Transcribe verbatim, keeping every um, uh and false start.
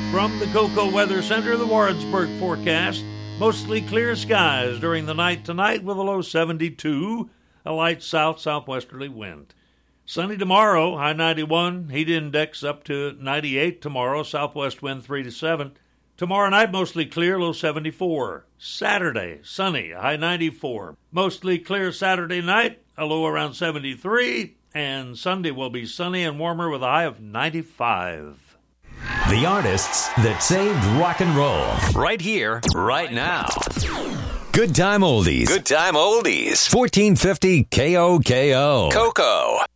From the Cocoa Weather Center, the Warrensburg forecast. Mostly clear skies during the night tonight with a low seventy-two, a light south-southwesterly wind. Sunny tomorrow, high ninety-one, heat index up to ninety-eight tomorrow, southwest wind three to seven. Tomorrow night, mostly clear, low seventy-four. Saturday, sunny, high ninety-four. Mostly clear Saturday night, a low around seventy-three. And Sunday will be sunny and warmer with a high of ninety-five. The artists that saved rock and roll. Right here, right now. Good Time Oldies. Good Time Oldies. fourteen fifty K O K O. Cocoa.